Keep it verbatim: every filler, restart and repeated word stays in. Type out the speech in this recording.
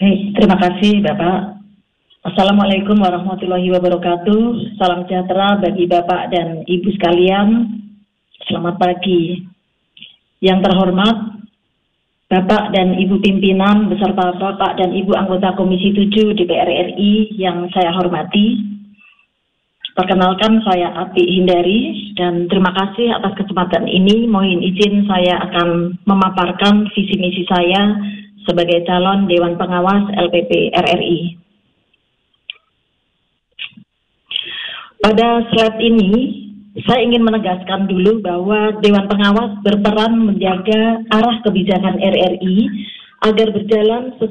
Baik, terima kasih Bapak. Assalamualaikum warahmatullahi wabarakatuh. Salam sejahtera bagi Bapak dan Ibu sekalian. Selamat pagi. Yang terhormat Bapak dan Ibu pimpinan beserta Bapak dan Ibu anggota Komisi tujuh D P R R I yang saya hormati. Perkenalkan, saya Ati Hindari dan terima kasih atas kesempatan ini. Mohon izin saya akan memaparkan visi misi saya sebagai calon Dewan Pengawas L P P R R I. Pada slide ini, saya ingin menegaskan dulu bahwa Dewan Pengawas berperan menjaga arah kebijakan R R I agar berjalan sesuai